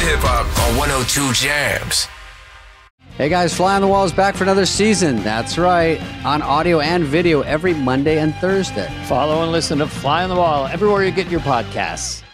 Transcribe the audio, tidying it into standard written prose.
hip hop on 102 Jams. Hey guys, Fly on the Wall is back for another season. That's right, on audio and video every Monday and Thursday. Follow and listen to Fly on the Wall everywhere you get your podcasts.